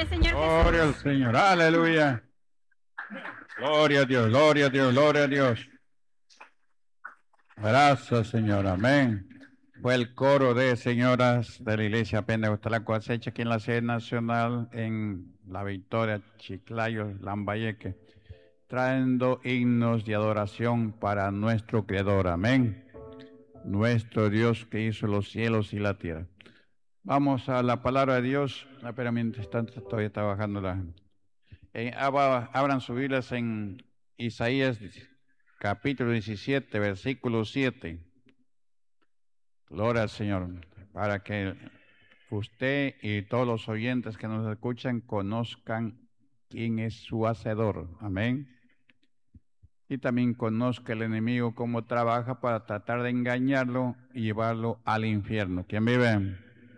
al Señor Gloria al Jesús. Señor. Aleluya. Gloria a Dios, gloria a Dios, gloria a Dios. Gracias, Señor. Amén. Fue el coro de señoras de la Iglesia Pentecostal La Cosecha aquí en la sede nacional en La Victoria, Chiclayo, Lambayeque, trayendo himnos de adoración para nuestro Creador. Amén. Nuestro Dios que hizo los cielos y la tierra. Vamos a la palabra de Dios. Pero mientras tanto todavía está bajando la... abran sus Biblias en Isaías capítulo 17, versículo 7. Gloria al Señor. Para que usted y todos los oyentes que nos escuchan conozcan quién es su hacedor. Amén. Y también conozca el enemigo cómo trabaja para tratar de engañarlo y llevarlo al infierno. ¿Quién vive?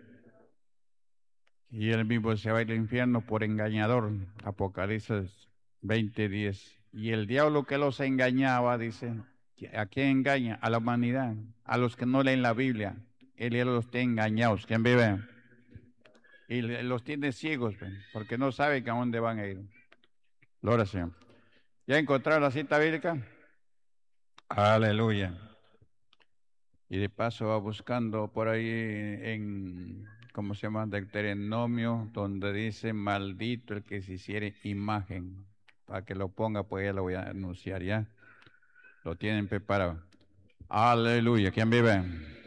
Y él mismo se va al infierno por engañador. Apocalipsis 20:10. Y el diablo que los engañaba, dice, ¿a quién engaña? A la humanidad, a los que no leen la Biblia. Él ya los tiene engañados. ¿Quién vive? Y los tiene ciegos, porque no saben a dónde van a ir. Gloria al Señor. ¿Ya encontraron la cita bíblica? Aleluya. Y de paso va buscando por ahí en, ¿cómo se llama? Deuteronomio, donde dice, maldito el que se hiciere imagen. Para que lo ponga, pues ya lo voy a anunciar ya. Lo tienen preparado. Aleluya. ¿Quién vive?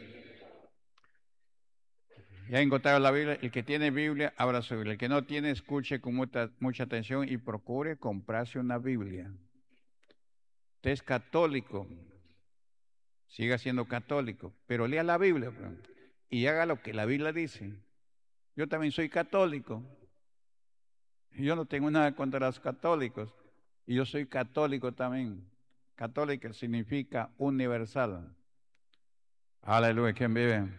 Ya encontraron la Biblia. El que tiene Biblia, abra su Biblia. El que no tiene, escuche con mucha atención y procure comprarse una Biblia. Usted es católico. Siga siendo católico, pero lea la Biblia y haga lo que la Biblia dice. Yo también soy católico. Yo no tengo nada contra los católicos. Y yo soy católico también. Católico significa universal. Aleluya, ¿quién vive?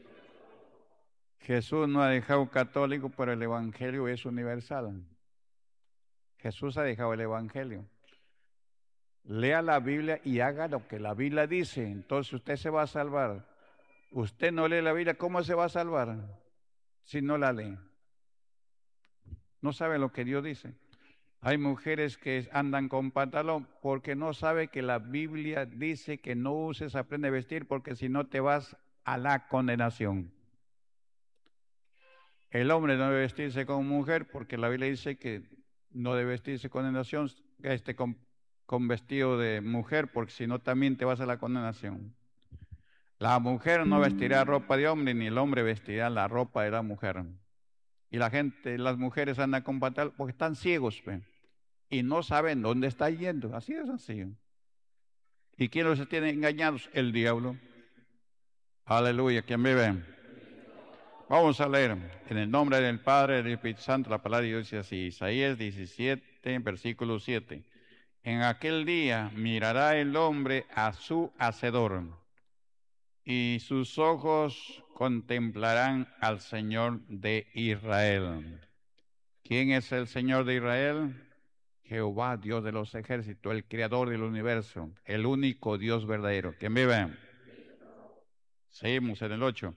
Jesús no ha dejado católico, pero el Evangelio es universal. Jesús ha dejado el Evangelio. Lea la Biblia y haga lo que la Biblia dice. Entonces usted se va a salvar. Usted no lee la Biblia, ¿cómo se va a salvar? Si no la lee. No sabe lo que Dios dice. Hay mujeres que andan con pantalón porque no sabe que la Biblia dice que no uses, aprende a vestir, porque si no te vas a la condenación. El hombre no debe vestirse como mujer porque la Biblia dice que no debe vestirse con condenación, con vestido de mujer, porque si no también te vas a la condenación. La mujer no vestirá ropa de hombre, ni el hombre vestirá la ropa de la mujer. Y la gente, las mujeres andan con pantalón porque están ciegos, y no saben dónde está yendo. Así es así. ¿Y quién los tiene engañados? El diablo. Aleluya. ¿Quién vive? Vamos a leer en el nombre del Padre y del Espíritu Santo. La palabra de Dios dice así. Isaías 17, versículo 7. En aquel día mirará el hombre a su hacedor, y sus ojos contemplarán al Señor de Israel. ¿Quién es el Señor de Israel? Jehová, Dios de los ejércitos, el creador del universo, el único Dios verdadero. ¿Quién vive? Seguimos en el 8.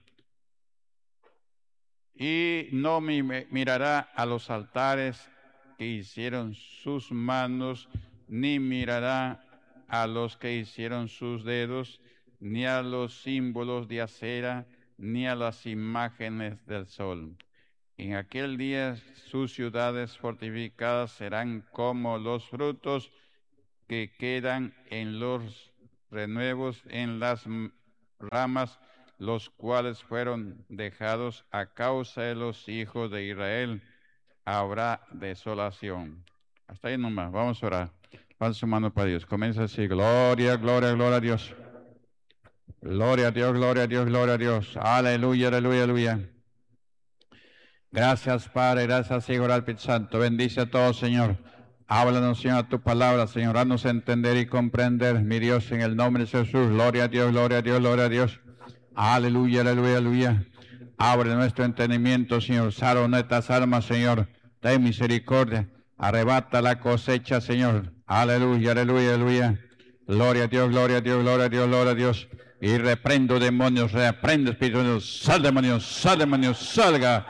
Y no mirará a los altares que hicieron sus manos, ni mirará a los que hicieron sus dedos, ni a los símbolos de acera, ni a las imágenes del sol. En aquel día sus ciudades fortificadas serán como los frutos que quedan en los renuevos, en las ramas, los cuales fueron dejados a causa de los hijos de Israel. Habrá desolación. Hasta ahí nomás, vamos a orar. Pon su mano para Dios. Comienza así, gloria, gloria, gloria a Dios. Gloria a Dios, gloria a Dios, gloria a Dios. Aleluya, aleluya, aleluya. Gracias, Padre, gracias, Hijo, al Espíritu Santo. Bendice a todos, Señor. Háblanos, Señor, tu palabra, Señor. Haznos entender y comprender, mi Dios, en el nombre de Jesús. Gloria a Dios, gloria a Dios, gloria a Dios. Aleluya, aleluya, aleluya. Abre nuestro entendimiento, Señor. Salva nuestras almas, Señor. Ten misericordia. Arrebata la cosecha, Señor. Aleluya, aleluya, aleluya. Gloria a Dios, gloria a Dios, gloria a Dios, gloria a Dios. Y reprendo demonios, reprendo espíritus, sal demonios, salga.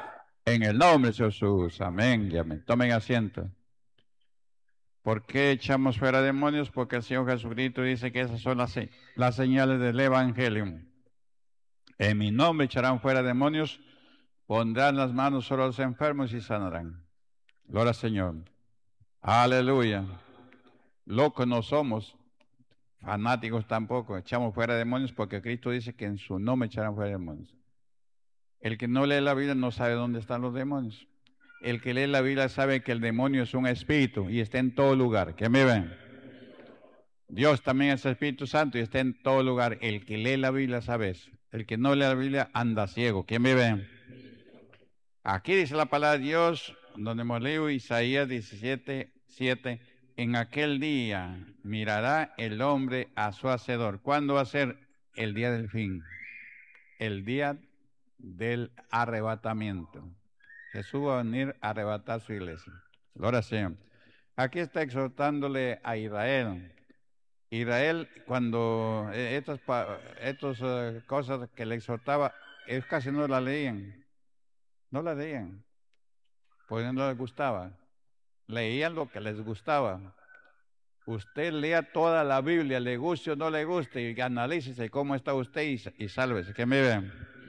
En el nombre de Jesús, amén y amén. Tomen asiento. ¿Por qué echamos fuera demonios? Porque el Señor Jesucristo dice que esas son las señales del Evangelio. En mi nombre echarán fuera demonios, pondrán las manos sobre los enfermos y sanarán. Gloria al Señor. Aleluya. Locos no somos, fanáticos tampoco. Echamos fuera demonios porque Cristo dice que en su nombre echarán fuera demonios. El que no lee la Biblia no sabe dónde están los demonios. El que lee la Biblia sabe que el demonio es un espíritu y está en todo lugar. ¿Qué me ven? Dios también es Espíritu Santo y está en todo lugar. El que lee la Biblia sabe eso. El que no lee la Biblia anda ciego. ¿Quién me ve? Aquí dice la palabra de Dios, donde hemos leído Isaías 17:7. En aquel día mirará el hombre a su hacedor. ¿Cuándo va a ser? El día del fin. El día del arrebatamiento. Jesús va a venir a arrebatar su iglesia. Gloria al Señor. Aquí está exhortándole a Israel. Israel, cuando estas cosas que le exhortaba, ellos casi no la leían. No la leían, porque no les gustaba. Leían lo que les gustaba. Usted lea toda la Biblia, le guste o no le guste, y analícese cómo está usted y sálvese. Que me vean.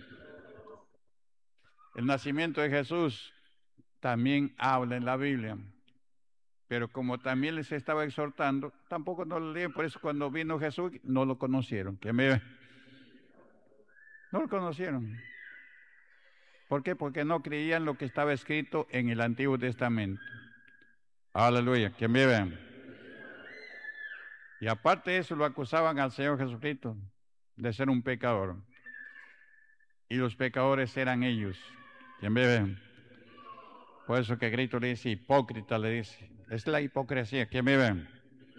El nacimiento de Jesús también habla en la Biblia. Pero como también les estaba exhortando, tampoco no lo leían. Por eso cuando vino Jesús, no lo conocieron. No lo conocieron. ¿Por qué? Porque no creían lo que estaba escrito en el Antiguo Testamento. Aleluya. Que me vean. Y aparte de eso, lo acusaban al Señor Jesucristo de ser un pecador. Y los pecadores eran ellos. Que me vean. Por eso que Cristo le dice, hipócrita, le dice. Es la hipocresía. Que me vean.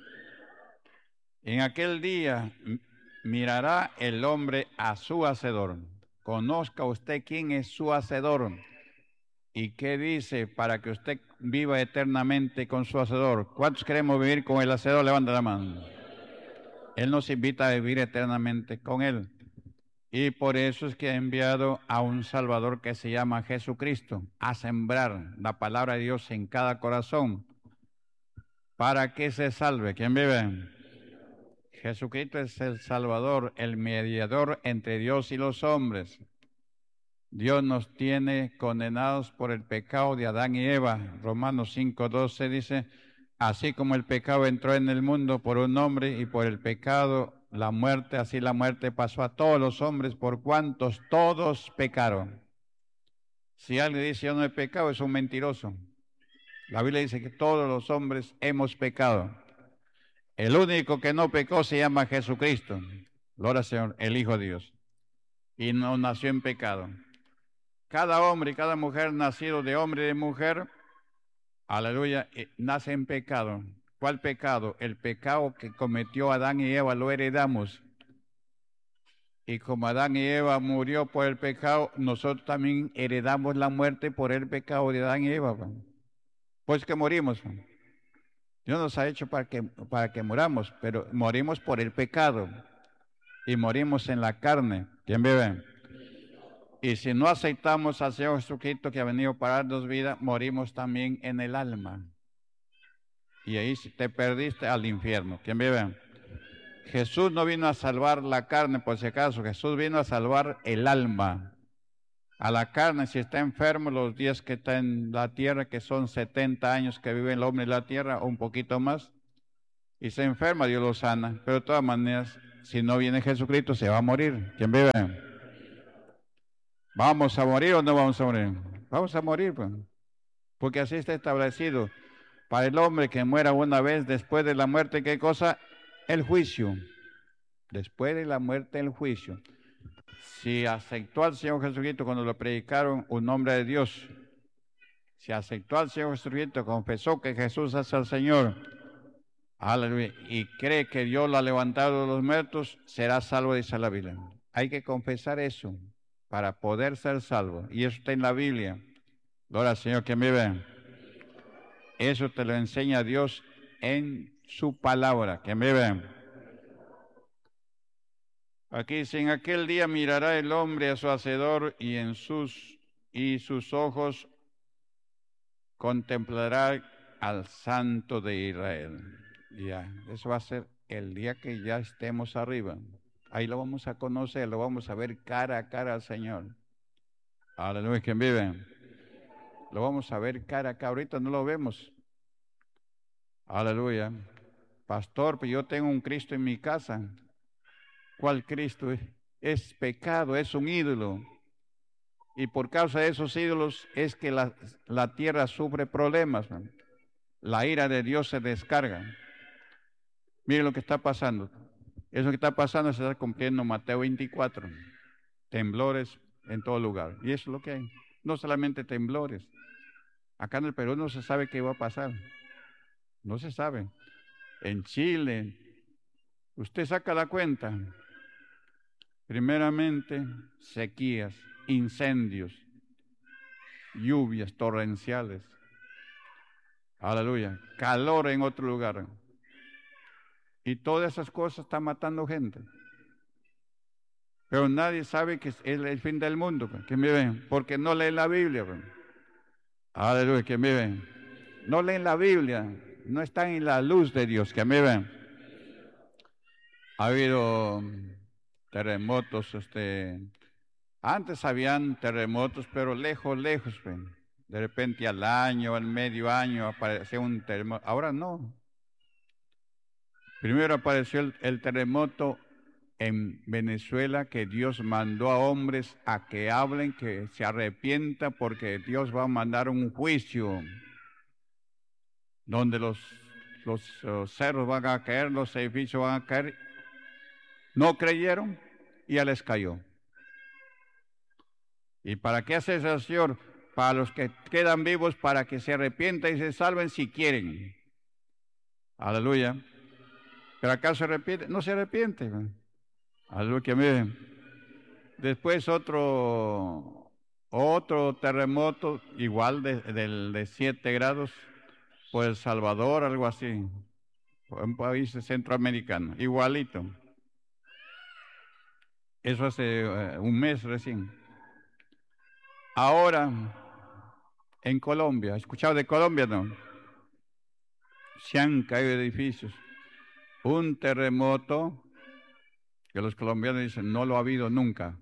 En aquel día mirará el hombre a su hacedor. Conozca usted quién es su hacedor y qué dice para que usted viva eternamente con su hacedor. ¿Cuántos queremos vivir con el hacedor? Levanta la mano. Él nos invita a vivir eternamente con él. Y por eso es que ha enviado a un Salvador que se llama Jesucristo a sembrar la palabra de Dios en cada corazón para que se salve. ¿Quién vive? Jesucristo es el Salvador, el mediador entre Dios y los hombres. Dios nos tiene condenados por el pecado de Adán y Eva. Romanos 5:12 dice, así como el pecado entró en el mundo por un hombre y por el pecado la muerte, así la muerte pasó a todos los hombres por cuantos todos pecaron. Si alguien dice yo no he pecado, es un mentiroso. La Biblia dice que todos los hombres hemos pecado. El único que no pecó se llama Jesucristo. Gloria al Señor, el Hijo de Dios. Y no nació en pecado. Cada hombre y cada mujer nacido de hombre y de mujer, aleluya, nace en pecado. ¿Cuál pecado? El pecado que cometió Adán y Eva lo heredamos. Y como Adán y Eva murió por el pecado, nosotros también heredamos la muerte por el pecado de Adán y Eva. Pues que morimos. Dios nos ha hecho para que muramos, pero morimos por el pecado. Y morimos en la carne. ¿Quién vive? Y si no aceptamos al Señor Jesucristo que ha venido para darnos vida, morimos también en el alma. Y ahí te perdiste al infierno. ¿Quién vive? Jesús no vino a salvar la carne, por si acaso. Jesús vino a salvar el alma. A la carne, si está enfermo, los días que está en la tierra, que son 70 años que vive el hombre en la tierra, o un poquito más, y se enferma, Dios lo sana. Pero de todas maneras, si no viene Jesucristo, se va a morir. ¿Quién vive? ¿Vamos a morir o no vamos a morir? Vamos a morir, pues. Porque así está establecido. Para el hombre que muera una vez, después de la muerte, ¿qué cosa? El juicio. Después de la muerte, el juicio. Si aceptó al Señor Jesucristo cuando lo predicaron, un hombre de Dios, si aceptó al Señor Jesucristo, confesó que Jesús es el Señor, aleluya, y cree que Dios lo ha levantado de los muertos, será salvo, dice la Biblia. Hay que confesar eso para poder ser salvo. Y eso está en la Biblia. Gloria al Señor, que me ve. Eso te lo enseña Dios en su palabra, que me ve. Aquí dice, en aquel día mirará el hombre a su hacedor y en sus y sus ojos contemplarán al Santo de Israel. Ya, eso va a ser el día que ya estemos arriba. Ahí lo vamos a conocer, lo vamos a ver cara a cara al Señor. Aleluya, ¿quién vive? Lo vamos a ver cara a cara. Ahorita no lo vemos. Aleluya. Pastor, pues yo tengo un Cristo en mi casa. ¿Cuál Cristo? Es pecado, es un ídolo. Y por causa de esos ídolos es que la tierra sufre problemas. La ira de Dios se descarga. Mire lo que está pasando. Eso que está pasando se está cumpliendo en Mateo 24. Temblores en todo lugar. Y eso es lo que hay. No solamente temblores. Acá en el Perú no se sabe qué va a pasar. No se sabe. En Chile, usted saca la cuenta. Primeramente, sequías, incendios, lluvias torrenciales. Aleluya. Calor en otro lugar. Y todas esas cosas están matando gente. Pero nadie sabe que es el fin del mundo. Que me ven, porque no leen la Biblia. Aleluya, que me ven. No leen la Biblia, no están en la luz de Dios, que me ven. Ha habido terremotos, antes habían terremotos, pero lejos, lejos. De repente al año, al medio año aparecía un terremoto. Ahora no. Primero apareció el terremoto en Venezuela, que Dios mandó a hombres a que hablen, que se arrepientan, porque Dios va a mandar un juicio donde los cerros van a caer, los edificios van a caer. No creyeron y ya les cayó. ¿Y para qué hace eso el Señor? Para los que quedan vivos, para que se arrepientan y se salven si quieren. Aleluya. ¿Pero acaso se arrepiente? No se arrepiente. Aleluya, miren. Después otro terremoto, igual de 7 grados, por El Salvador, algo así. Un país centroamericano, igualito. Eso hace un mes recién. Ahora, en Colombia, ¿has escuchado de Colombia, no? Se han caído edificios. Un terremoto que los colombianos dicen no lo ha habido nunca.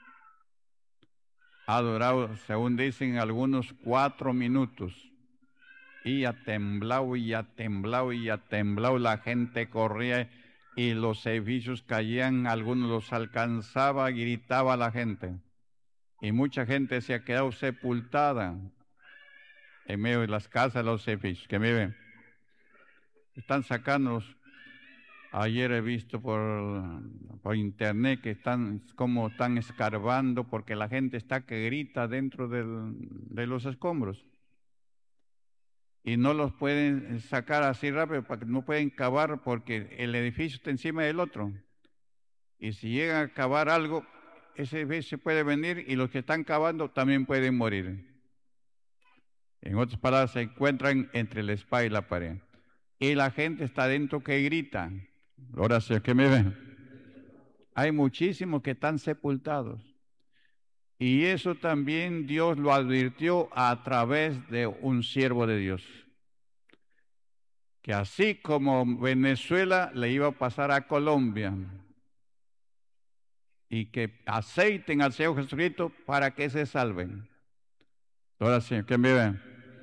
Ha durado, según dicen algunos, 4 minutos. Y ha temblado, y ha temblado, y ha temblado. La gente corría y los edificios caían, algunos los alcanzaba, gritaba la gente. Y mucha gente se ha quedado sepultada en medio de las casas de los edificios. Que miren, están sacándolos. Ayer he visto por internet que están escarbando porque la gente está que grita dentro de los escombros. Y no los pueden sacar así rápido, no pueden cavar porque el edificio está encima del otro. Y si llegan a cavar algo, ese edificio puede venir y los que están cavando también pueden morir. En otras palabras, se encuentran entre la espada y la pared. Y la gente está dentro que grita. Ahora sí, ¿qué me ven? Hay muchísimos que están sepultados. Y eso también Dios lo advirtió a través de un siervo de Dios. Que así como Venezuela le iba a pasar a Colombia. Y que aceiten al Señor Jesucristo para que se salven. Ahora sí, ¿qué me ven?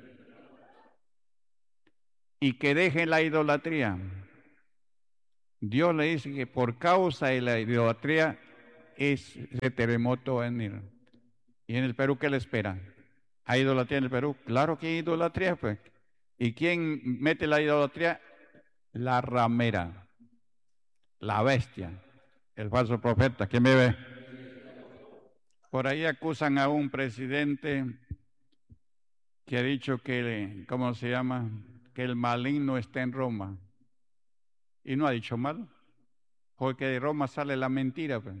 Y que dejen la idolatría. Dios le dice que por causa de la idolatría ese terremoto va a venir. ¿Y en el Perú qué le espera? ¿Hay idolatría en el Perú? Claro que hay idolatría, pues. ¿Y quién mete la idolatría? La ramera, la bestia, el falso profeta. ¿Quién me ve? Por ahí acusan a un presidente que ha dicho que, ¿cómo se llama? Que el maligno está en Roma. Y no ha dicho mal, porque de Roma sale la mentira, pues.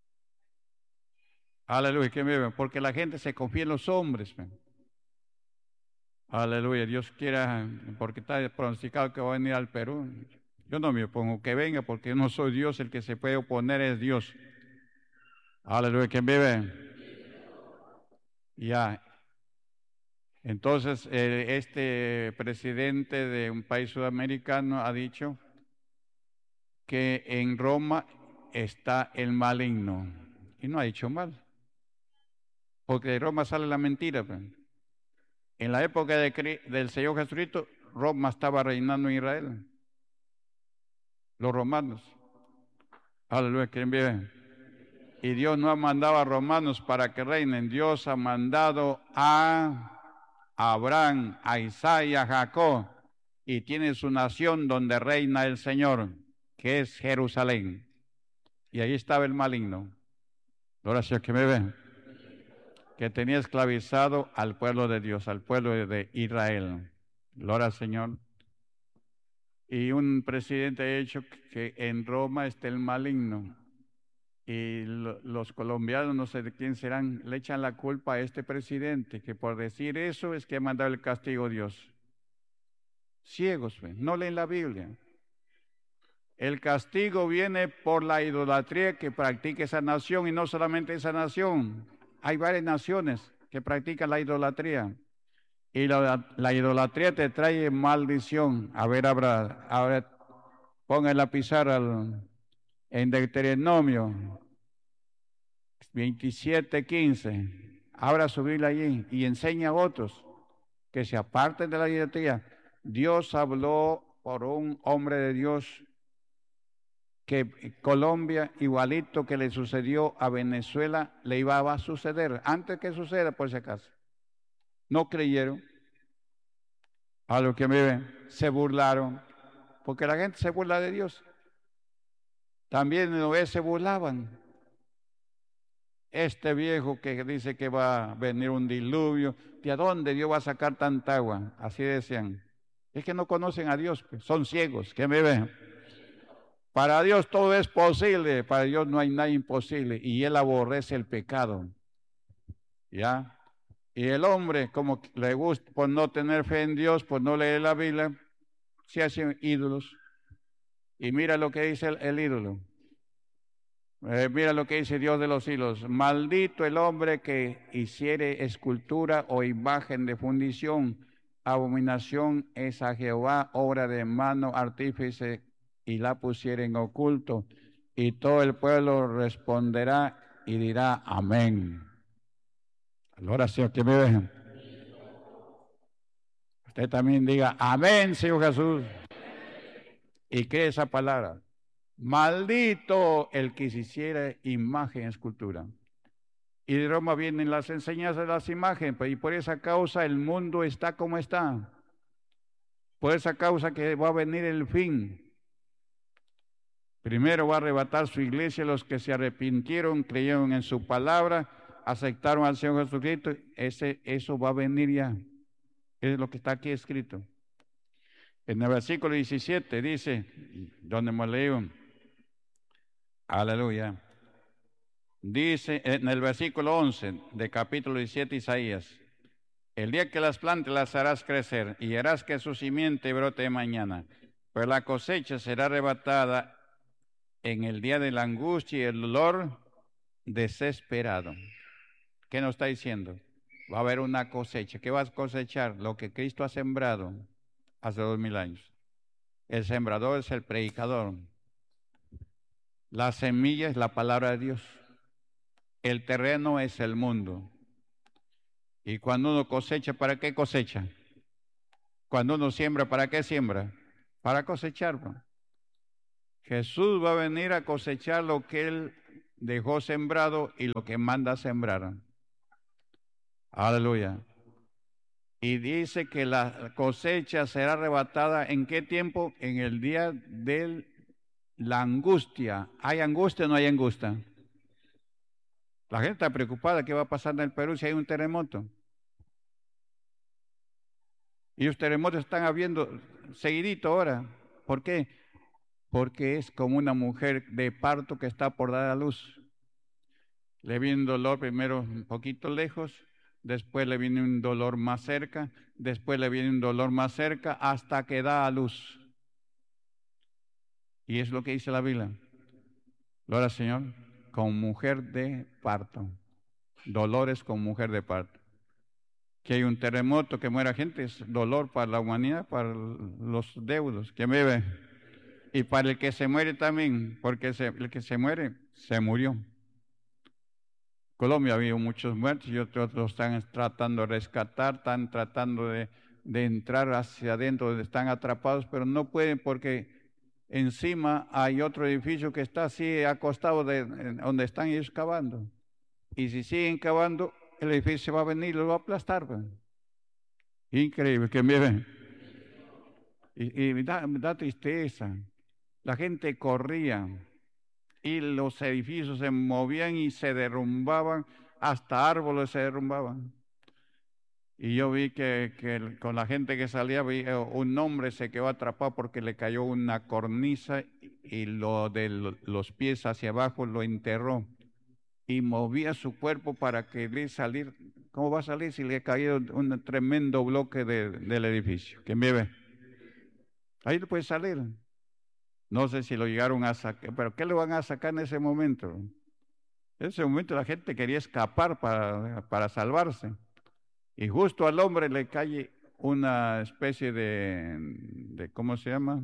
Aleluya, que me ven, porque la gente se confía en los hombres, pues. Aleluya, Dios quiera, porque está pronosticado que va a venir al Perú. Yo no me opongo que venga, porque yo no soy Dios, el que se puede oponer es Dios. Aleluya, que vive. Ya. Entonces, este presidente de un país sudamericano ha dicho que en Roma está el maligno. Y no ha dicho mal, porque de Roma sale la mentira, pues. En la época del Señor Jesucristo, Roma estaba reinando en Israel, los romanos. Aleluya, ¿quién vive? Y Dios no ha mandado a romanos para que reinen, Dios ha mandado a Abraham, a Isaac y a Jacob, y tiene su nación donde reina el Señor, que es Jerusalén. Y ahí estaba el maligno. Ahora sí que me ve, que tenía esclavizado al pueblo de Dios, al pueblo de Israel. Gloria al Señor. Y un presidente ha hecho que en Roma esté el maligno. Y los colombianos, no sé de quién serán, le echan la culpa a este presidente, que por decir eso es que ha mandado el castigo a Dios. Ciegos, no leen la Biblia. El castigo viene por la idolatría que practica esa nación, y no solamente esa nación. Hay varias naciones que practican la idolatría. Y la idolatría te trae maldición. A ver, ahora ponga la pizarra en Deuteronomio 27:15. Abra su Biblia allí y enseña a otros que se aparten de la idolatría. Dios habló por un hombre de Dios que Colombia, igualito que le sucedió a Venezuela, le iba a suceder. Antes que suceda, por si acaso. No creyeron. A los que me ven, se burlaron. Porque la gente se burla de Dios. También en Noé se burlaban. Este viejo que dice que va a venir un diluvio, ¿de dónde Dios va a sacar tanta agua? Así decían. Es que no conocen a Dios, pues, son ciegos, que me ven. Para Dios todo es posible, para Dios no hay nada imposible, y Él aborrece el pecado. ¿Ya? Y el hombre, como le gusta, por no tener fe en Dios, por no leer la Biblia, se hacen ídolos. Y mira lo que dice el ídolo. Mira lo que dice Dios de los hilos. Maldito el hombre que hiciere escultura o imagen de fundición. Abominación es a Jehová, obra de mano artífice, y la pusiera en oculto. Y todo el pueblo responderá y dirá amén. Ahora sí, que me dejen. Usted también diga amén, Señor Jesús. Y cree esa palabra. Maldito el que se hiciera imagen, escultura. Y de Roma vienen las enseñanzas de las imágenes, y por esa causa el mundo está como está. Por esa causa que va a venir el fin. Primero va a arrebatar su iglesia los que se arrepintieron, creyeron en su palabra, aceptaron al Señor Jesucristo. Eso va a venir ya. Es lo que está aquí escrito. En el versículo 17 dice, donde hemos leído, aleluya. Dice en el versículo 11 de capítulo 17 Isaías, el día que las plantes las harás crecer y harás que su simiente brote mañana, pero la cosecha será arrebatada en el día de la angustia y el dolor desesperado. ¿Qué nos está diciendo? Va a haber una cosecha. ¿Qué vas a cosechar? Lo que Cristo ha sembrado hace 2000 años. El sembrador es el predicador. La semilla es la palabra de Dios. El terreno es el mundo. Y cuando uno cosecha, ¿para qué cosecha? Cuando uno siembra, ¿para qué siembra? Para cosechar. Jesús va a venir a cosechar lo que Él dejó sembrado y lo que manda sembrar. Aleluya. Y dice que la cosecha será arrebatada ¿en qué tiempo? En el día de la angustia. ¿Hay angustia o no hay angustia? La gente está preocupada. ¿Qué va a pasar en el Perú si hay un terremoto? Y los terremotos están habiendo seguidito ahora. ¿Por qué? Porque es como una mujer de parto que está por dar a luz. Le viene un dolor primero un poquito lejos, después le viene un dolor más cerca, después le viene un dolor más cerca, hasta que da a luz. Y es lo que dice la Biblia. Gloria al Señor, con mujer de parto. Dolores con mujer de parto. que hay un terremoto, que muera gente, es dolor para la humanidad, para los deudos, que me ve. Y para el que se muere también, porque el que se muere, se murió. Colombia ha habido muchos muertos y otros los están tratando de rescatar, están tratando de entrar hacia adentro donde están atrapados, pero no pueden porque encima hay otro edificio que está así acostado de donde están ellos cavando. Y si siguen cavando, el edificio va a venir y lo va a aplastar. Pues. Increíble, que miren. Y da tristeza. La gente corría y los edificios se movían y se derrumbaban, hasta árboles se derrumbaban. Y yo vi que con la gente que salía, vi, un hombre se quedó atrapado porque le cayó una cornisa y lo de los pies hacia abajo lo enterró. Y movía su cuerpo para querer salir. ¿Cómo va a salir si le ha caído un tremendo bloque del edificio? ¿Quién vive? Ahí no puede salir. No sé si lo llegaron a sacar, pero ¿qué le van a sacar en ese momento? En ese momento la gente quería escapar para salvarse. Y justo al hombre le cae una especie de ¿cómo se llama?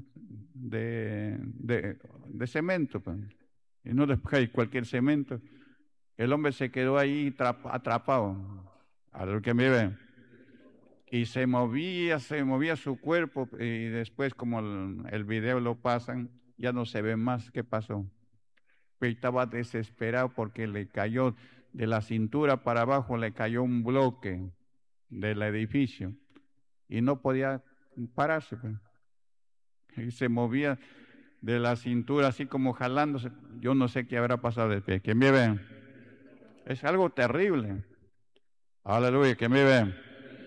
De cemento. Pues. Y no le cae cualquier cemento. El hombre se quedó ahí atrapado, a lo que me ve. Y se movía su cuerpo y después como el video lo pasan, ya no se ve más qué pasó. Pero estaba desesperado porque le cayó de la cintura para abajo, le cayó un bloque del edificio y no podía pararse. Pues. Y se movía de la cintura así como jalándose. Yo no sé qué habrá pasado después. Que me ven. Es algo terrible. Aleluya, que me ven.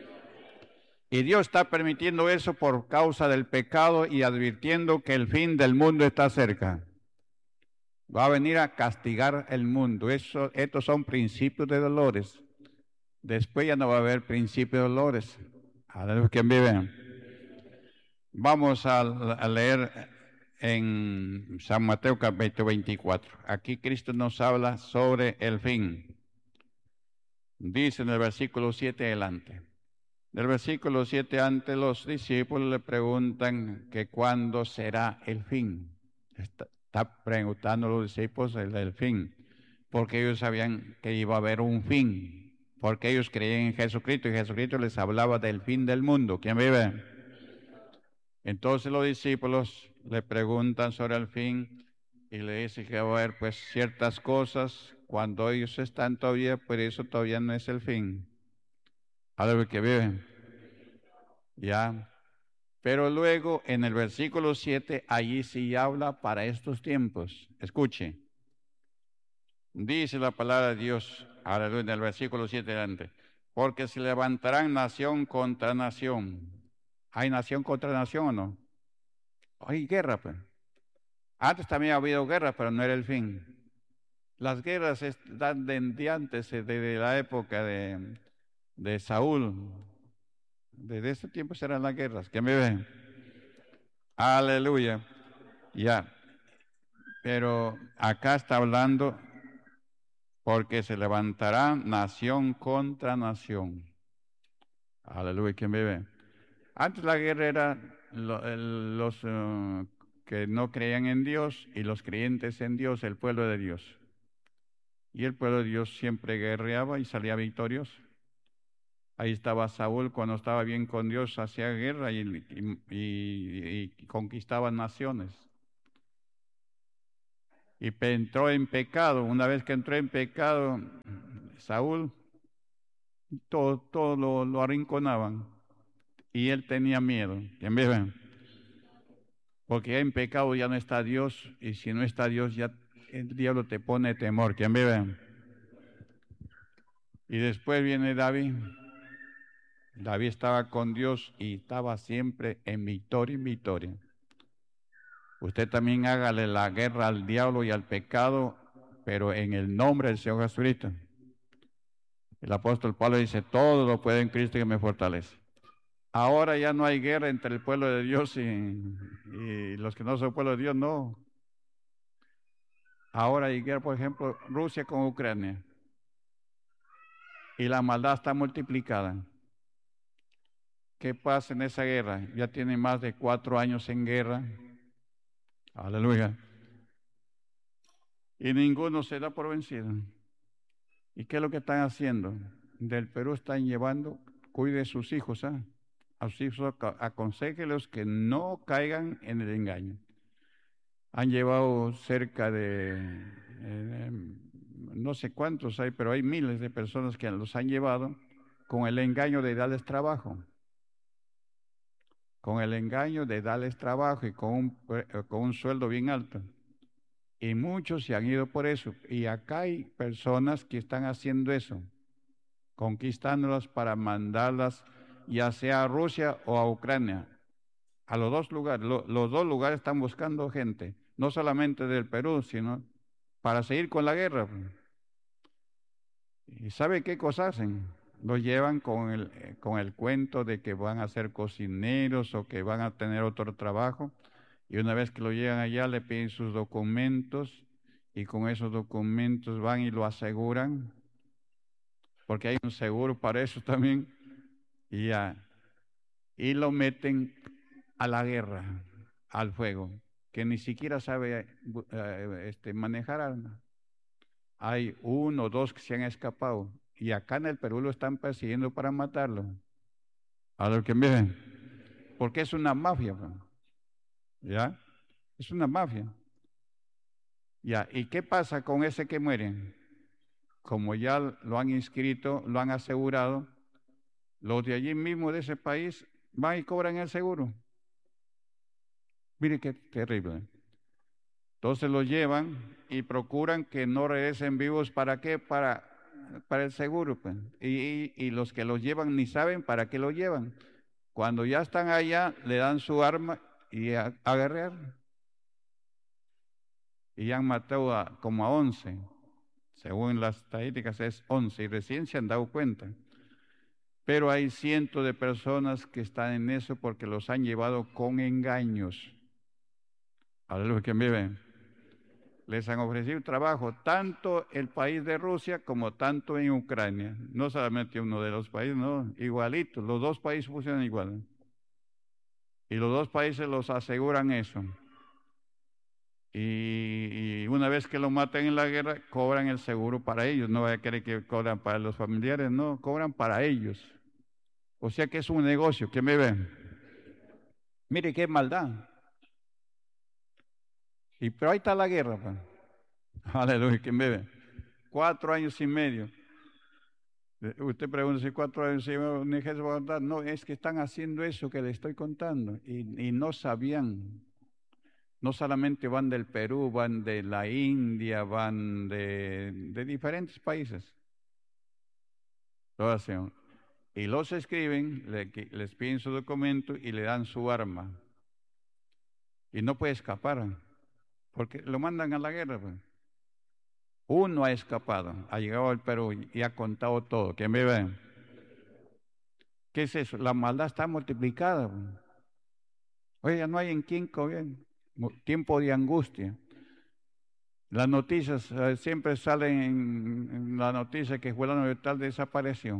Y Dios está permitiendo eso por causa del pecado y advirtiendo que el fin del mundo está cerca. Va a venir a castigar el mundo. Estos son principios de dolores. Después ya no va a haber principios de dolores. Aleluya, que me ven. Vamos a leer en San Mateo capítulo 24. Aquí Cristo nos habla sobre el fin. Dice en el versículo 7 adelante. Del versículo 7 antes los discípulos le preguntan que cuándo será el fin. Está preguntando a los discípulos el fin, porque ellos sabían que iba a haber un fin, porque ellos creían en Jesucristo y Jesucristo les hablaba del fin del mundo. ¿Quién vive? Entonces los discípulos le preguntan sobre el fin y le dicen que va a haber pues ciertas cosas cuando ellos están todavía, pero eso todavía no es el fin. Algo que viven. Ya. Pero luego en el versículo 7, allí sí habla para estos tiempos. Escuche. Dice la palabra de Dios, aleluya, en el versículo 7 adelante. Porque se levantarán nación contra nación. ¿Hay nación contra nación o no? Hay guerra, pues. Antes también ha habido guerra, pero no era el fin. Las guerras están desde antes, desde la época de Saúl. Desde ese tiempo serán las guerras. ¿Qué me ven? Aleluya. Ya. Pero acá está hablando porque se levantará nación contra nación. Aleluya. ¿Quién me ve? Antes la guerra era los que no creían en Dios y los creyentes en Dios, el pueblo de Dios. Y el pueblo de Dios siempre guerreaba y salía victorioso. Ahí estaba Saúl cuando estaba bien con Dios, hacía guerra y conquistaba naciones. Y entró en pecado. Una vez que entró en pecado, Saúl, todo lo arrinconaban. Y él tenía miedo. ¿Quién ve? Porque ya en pecado ya no está Dios. Y si no está Dios, ya el diablo te pone temor. ¿Quién vive? Y después viene David. David estaba con Dios y estaba siempre en victoria, en victoria. Usted también hágale la guerra al diablo y al pecado, pero en el nombre del Señor Jesucristo. El apóstol Pablo dice, todo lo puede en Cristo que me fortalece. Ahora ya no hay guerra entre el pueblo de Dios y los que no son pueblo de Dios, no. Ahora hay guerra, por ejemplo, Rusia con Ucrania. Y la maldad está multiplicada. ¿Qué pasa en esa guerra? Ya tienen más de 4 años en guerra. Aleluya. Y ninguno se da por vencido. ¿Y qué es lo que están haciendo? Del Perú están llevando, cuide de sus hijos, ¿ah? A sus hijos aconséjelos que no caigan en el engaño. Han llevado cerca de, no sé cuántos hay, pero hay miles de personas que los han llevado con el engaño de darles trabajo. Con el engaño de darles trabajo y con un sueldo bien alto. Y muchos se han ido por eso. Y acá hay personas que están haciendo eso, conquistándolas para mandarlas ya sea a Rusia o a Ucrania, a los dos lugares. Los dos lugares están buscando gente, no solamente del Perú, sino para seguir con la guerra. ¿Y sabe qué cosas hacen? Los llevan con el cuento de que van a ser cocineros o que van a tener otro trabajo. Y una vez que lo llegan allá, le piden sus documentos y con esos documentos van y lo aseguran, porque hay un seguro para eso también, y, ya, y lo meten a la guerra, al fuego, que ni siquiera sabe manejar armas. Hay uno o dos que se han escapado y acá en el Perú lo están persiguiendo para matarlo. A lo que miren, porque es una mafia, pues, ¿ya? Es una mafia. Ya, ¿y qué pasa con ese que muere? Como ya lo han inscrito, lo han asegurado, los de allí mismo de ese país van y cobran el seguro. Mire qué terrible. Entonces los llevan y procuran que no regresen vivos. ¿Para qué? Para el seguro, pues. Y los que los llevan ni saben para qué lo llevan. Cuando ya están allá, le dan su arma y a guerrear. Y ya han matado como a 11. Según las estadísticas es 11 y recién se han dado cuenta. Pero hay cientos de personas que están en eso porque los han llevado con engaños. A los que viven. Les han ofrecido trabajo tanto el país de Rusia como tanto en Ucrania. No solamente uno de los países, no, igualito. Los dos países funcionan igual. Y los dos países los aseguran eso. Y una vez que lo matan en la guerra, cobran el seguro para ellos. No vaya a querer que cobran para los familiares, no, cobran para ellos. O sea que es un negocio, ¿qué me ven? Mire qué maldad. Pero ahí está la guerra, pues. Aleluya, ¿qué me ve? 4 años y medio. Usted pregunta si 4 años y medio un ejército va a contar. No, es que están haciendo eso que le estoy contando. Y no sabían. No solamente van del Perú, van de la India, van de diferentes países. Lo hacen. Y los escriben, les piden su documento y le dan su arma. Y no puede escapar, porque lo mandan a la guerra, pues. Uno ha escapado, ha llegado al Perú y ha contado todo. ¿Quién me ve? ¿Qué es eso? La maldad está multiplicada, pues. Oye, no hay en quién comer. Tiempo de angustia. Las noticias siempre salen en la noticia que fulano de tal desapareció.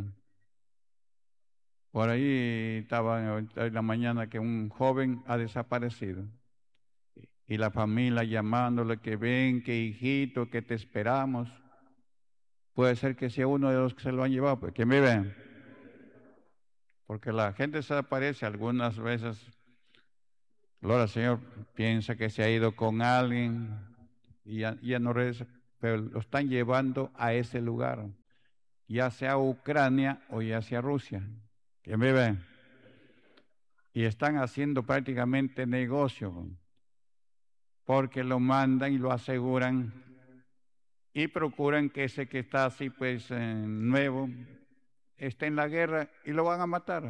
Por ahí estaba en la mañana que un joven ha desaparecido. Y la familia llamándole que ven, que hijito, que te esperamos. Puede ser que sea uno de los que se lo han llevado, pues que me ven. Porque la gente se desaparece algunas veces. Gloria al Señor, piensa que se ha ido con alguien y ya no regresa, pero lo están llevando a ese lugar, ya sea Ucrania o ya sea Rusia. Que me ven. Y están haciendo prácticamente negocio, porque lo mandan y lo aseguran y procuran que ese que está así, pues nuevo, esté en la guerra y lo van a matar.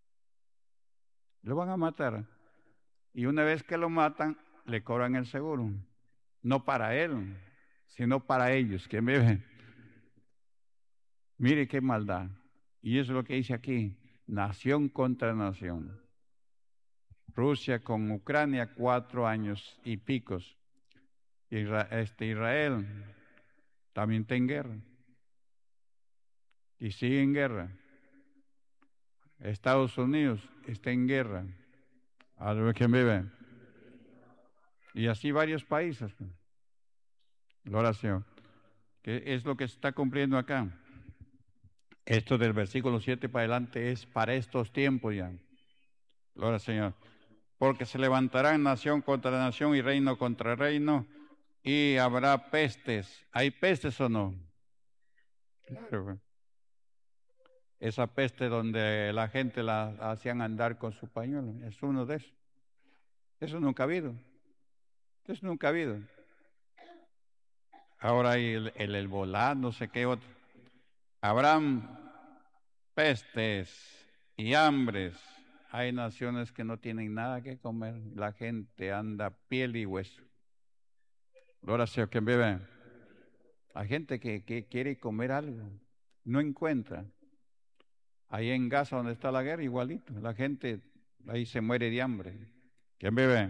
Lo van a matar. Y una vez que lo matan, le cobran el seguro. No para él, sino para ellos, que me ven. Mire qué maldad. Y eso es lo que dice aquí, nación contra nación. Rusia con Ucrania 4 años y picos. Israel también está en guerra. Y sigue en guerra. Estados Unidos está en guerra. A ver quién vive. Y así varios países. Gloria al Señor. ¿Qué es lo que se está cumpliendo acá? Esto del versículo 7 para adelante es para estos tiempos ya. Gloria al Señor. Porque se levantarán nación contra nación y reino contra reino y habrá pestes. ¿Hay pestes o no? Claro. Esa peste donde la gente la hacían andar con su pañuelo, es uno de esos. Eso nunca ha habido. Eso nunca ha habido. Ahora hay el Ebola, no sé qué otro. Habrán pestes y hambres. Hay naciones que no tienen nada que comer. La gente anda piel y hueso. Gloria sea quien vive. Hay gente que quiere comer algo, no encuentra. Ahí en Gaza, donde está la guerra, igualito. La gente ahí se muere de hambre. ¿Quién vive?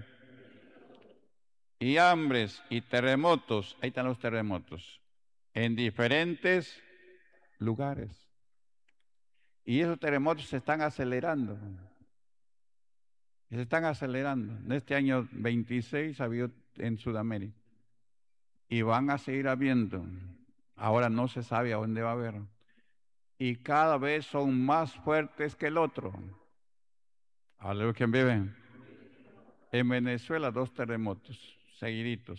Y hambres y terremotos. Ahí están los terremotos. En diferentes lugares. Y esos terremotos se están acelerando. Se están acelerando. En este año 26 ha habido en Sudamérica. Y van a seguir habiendo. Ahora no se sabe a dónde va a haber. Y cada vez son más fuertes que el otro. Aleluya, ¿quién vive? En Venezuela 2 terremotos seguiditos.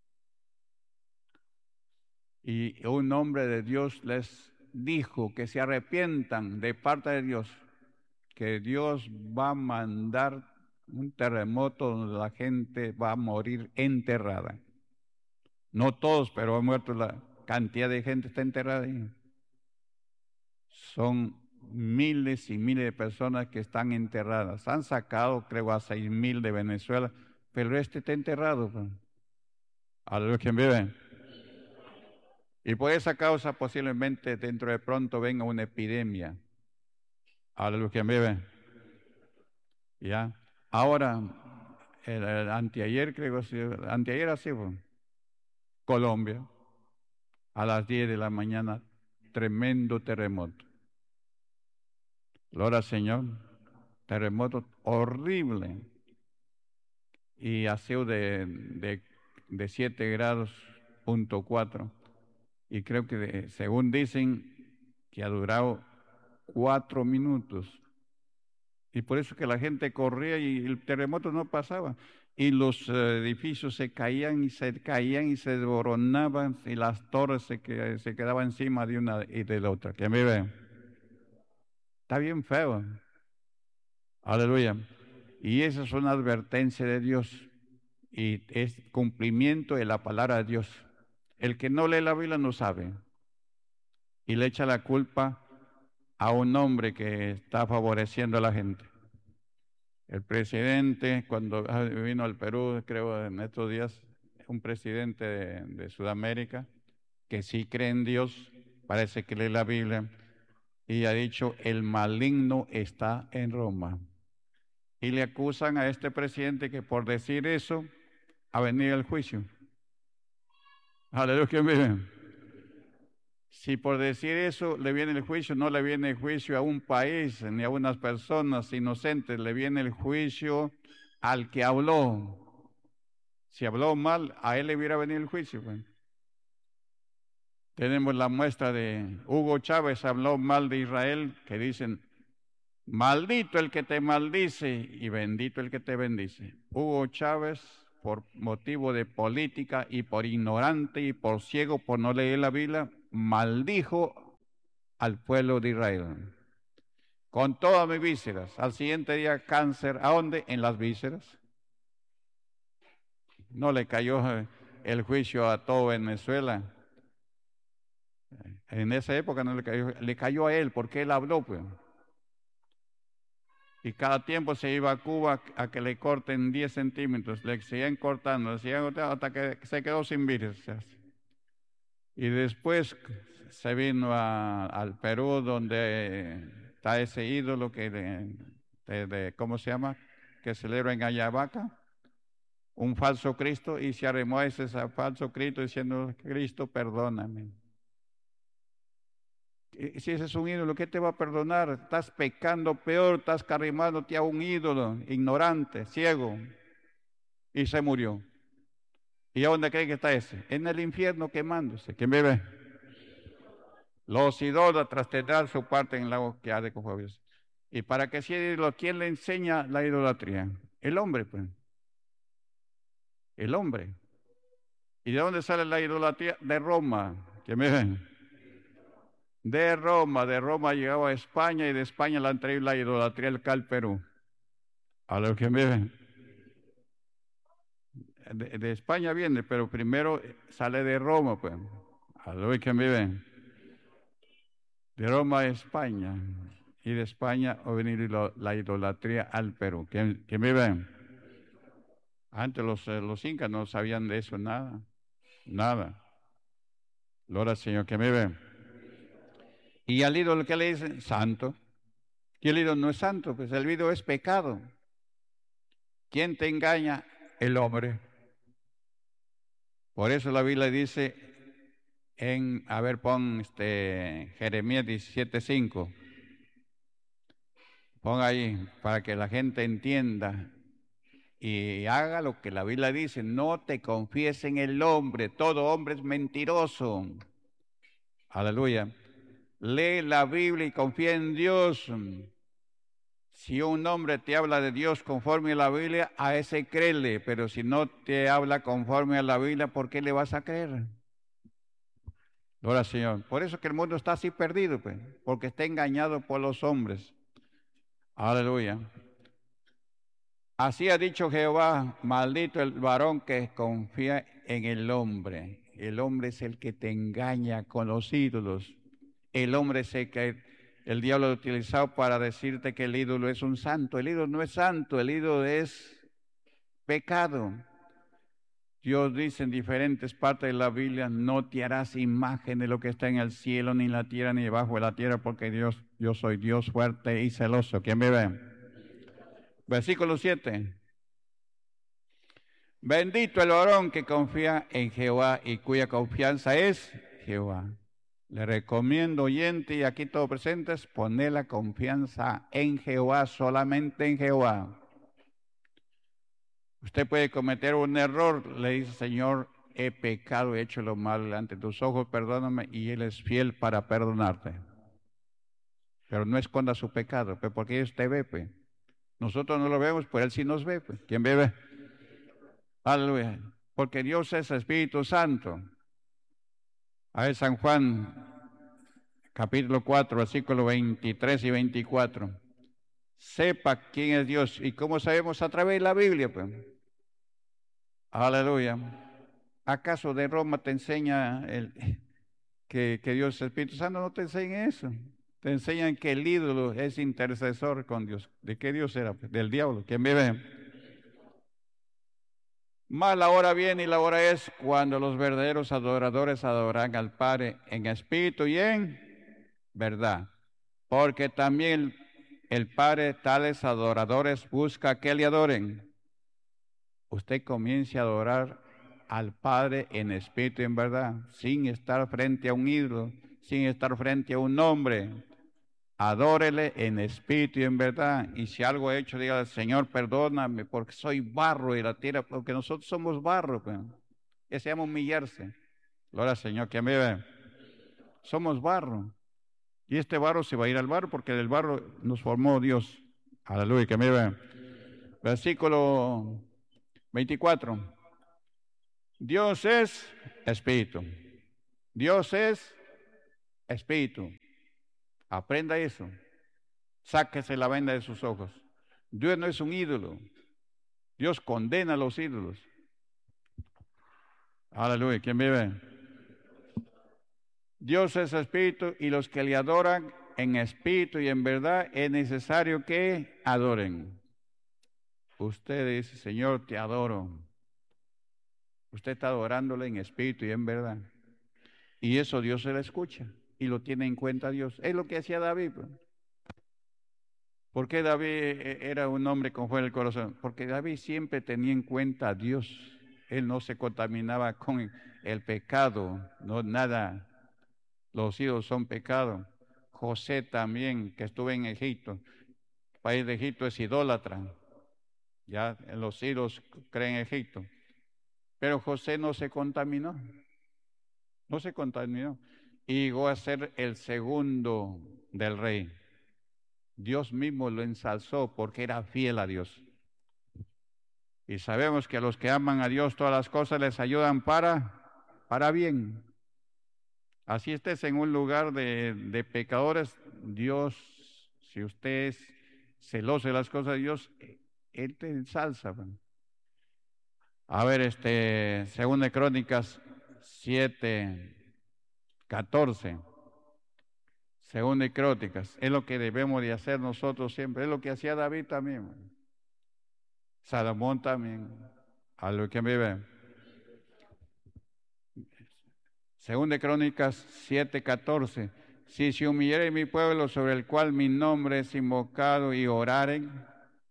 Y un hombre de Dios les dijo que se arrepientan de parte de Dios, que Dios va a mandar un terremoto donde la gente va a morir enterrada. No todos, pero ha muerto la cantidad de gente está enterrada ahí. Son miles y miles de personas que están enterradas. Han sacado, creo, a 6,000 de Venezuela, pero este está enterrado. A los que viven. Y por esa causa posiblemente dentro de pronto venga una epidemia. A los que viven. ¿Ya? Ahora, el anteayer, creo, anteayer así fue. Colombia, a las 10 de la mañana, tremendo terremoto. Gloria al Señor, terremoto horrible. Y ha sido de 7 grados, punto 4. Y creo que según dicen que ha durado 4 minutos. Y por eso que la gente corría y el terremoto no pasaba. Y los edificios se caían y se desboronaban y las torres se quedaban encima de una y de la otra. ¿Quién vive? Está bien feo. Aleluya. Y esa es una advertencia de Dios y es cumplimiento de la palabra de Dios. El que no lee la Biblia no sabe y le echa la culpa a un hombre que está favoreciendo a la gente. El presidente, cuando vino al Perú, creo en estos días, un presidente de Sudamérica, que sí cree en Dios, parece que lee la Biblia, y ha dicho, el maligno está en Roma. Y le acusan a este presidente que por decir eso ha venido el juicio. Aleluya, ¿quién vive? Si por decir eso le viene el juicio, no le viene el juicio a un país ni a unas personas inocentes, le viene el juicio al que habló. Si habló mal, a él le hubiera venido el juicio. Pues. Tenemos la muestra de Hugo Chávez, habló mal de Israel, que dicen, maldito el que te maldice y bendito el que te bendice. Hugo Chávez, por motivo de política y por ignorante y por ciego, por no leer la Biblia, maldijo al pueblo de Israel. Con todas mis vísceras. Al siguiente día cáncer. ¿A dónde? En las vísceras. No le cayó el juicio a todo Venezuela. En esa época no le cayó a él porque él habló, pues. Y cada tiempo se iba a Cuba a que le corten 10 centímetros. Le seguían cortando hasta que se quedó sin vísceras. Y después se vino al Perú, donde está ese ídolo ¿cómo se llama? Que celebra en Ayabaca, un falso Cristo, y se arrimó a ese falso Cristo diciendo, Cristo, perdóname. Si ese es un ídolo, ¿qué te va a perdonar? Estás pecando peor, estás carrimándote a un ídolo, ignorante, ciego, y se murió. ¿Y a dónde cree que está ese? En el infierno quemándose. ¿Quién vive? Los idólatras tendrán su parte en el lago que ha de con fuego. ¿Y para qué sea ídolo? ¿Quién le enseña la idolatría? El hombre, pues. El hombre. ¿Y de dónde sale la idolatría? De Roma. ¿Quién vive? De Roma llegaba a España y de España la han traído la idolatría acá al Perú. A los que viven. De España viene, pero primero sale de Roma, pues. A los que viven. De Roma a España. Y de España va a venir la idolatría al Perú. ¿Quién viven? Antes los incas no sabían de eso nada. Nada. Gloria al Señor, que me ve. Y al ídolo que le dicen, santo. Y el ídolo no es santo, pues el ídolo es pecado. ¿Quién te engaña? El hombre. Por eso la Biblia dice a ver, pon Jeremías 17:5. Pon ahí para que la gente entienda y haga lo que la Biblia dice. No te confíes en el hombre, todo hombre es mentiroso. Aleluya. Lee la Biblia y confía en Dios. Si un hombre te habla de Dios conforme a la Biblia, a ese créele, pero si no te habla conforme a la Biblia, ¿por qué le vas a creer? Gloria al Señor. Por eso que el mundo está así perdido, pues, porque está engañado por los hombres. Aleluya. Así ha dicho Jehová, maldito el varón que confía en el hombre. El hombre es el que te engaña con los ídolos. El hombre es el que el diablo ha utilizado para decirte que el ídolo es un santo. El ídolo no es santo, el ídolo es pecado. Dios dice en diferentes partes de la Biblia, no te harás imagen de lo que está en el cielo, ni en la tierra, ni debajo de la tierra, porque yo soy Dios fuerte y celoso. ¿Quién me ve? Versículo 7. Bendito el varón que confía en Jehová y cuya confianza es Jehová. Le recomiendo, oyente, y aquí todos presentes, poner la confianza en Jehová, solamente en Jehová. Usted puede cometer un error, le dice, Señor, he pecado, he hecho lo malo ante tus ojos, perdóname, y Él es fiel para perdonarte. Pero no esconda su pecado, pues, porque Dios te ve, pues. Nosotros no lo vemos, pero Él sí nos ve, pues. ¿Quién ve? Aleluya. Porque Dios es Espíritu Santo. A ver, San Juan, capítulo 4, versículos 23 y 24. Sepa quién es Dios. ¿Y cómo sabemos? A través de la Biblia, pues. Aleluya. ¿Acaso de Roma te enseña que Dios es Espíritu Santo? No te enseña eso. Te enseñan que el ídolo es intercesor con Dios. ¿De qué Dios era? Del diablo. ¿Quién vive? Mas la hora viene y la hora es cuando los verdaderos adoradores adorarán al Padre en espíritu y en verdad. Porque también el Padre tales adoradores busca que le adoren. Usted comience a adorar al Padre en espíritu y en verdad, sin estar frente a un ídolo, sin estar frente a un hombre. Adórele en espíritu y en verdad. Y si algo he hecho, diga, Señor, perdóname, porque soy barro de la tierra, porque nosotros somos barro, pues. Que se llama humillarse. Gloria al Señor, que me ve. Somos barro. Y este barro se va a ir al barro, porque del barro nos formó Dios. Aleluya, que me ve. Versículo 24. Dios es espíritu. Dios es espíritu. Aprenda eso. Sáquese la venda de sus ojos. Dios no es un ídolo. Dios condena a los ídolos. Aleluya. ¿Quién vive? Dios es espíritu y los que le adoran en espíritu y en verdad es necesario que adoren. Usted dice, Señor, te adoro. Usted está adorándole en espíritu y en verdad. Y eso Dios se le escucha y lo tiene en cuenta Dios. Es lo que hacía David. ¿Por qué David era un hombre con fuego en el corazón? Porque David siempre tenía en cuenta a Dios. Él no se contaminaba con el pecado, no nada. Los ídolos son pecado. José también, que estuvo en Egipto. El país de Egipto es idólatra. Ya los ídolos creen en Egipto. Pero José no se contaminó. No se contaminó. Y llegó a ser el segundo del rey. Dios mismo lo ensalzó porque era fiel a Dios. Y sabemos que a los que aman a Dios todas las cosas les ayudan para bien. Así estés en un lugar de pecadores, Dios, si usted es celoso de las cosas de Dios, Él te ensalza. A ver, Segunda de Crónicas 7:14. Segunda de Crónicas, es lo que debemos de hacer nosotros siempre, es lo que hacía David también, Salomón también, a lo que me ve. Segunda de Crónicas 7:14. Si se humillare mi pueblo sobre el cual mi nombre es invocado y oraren,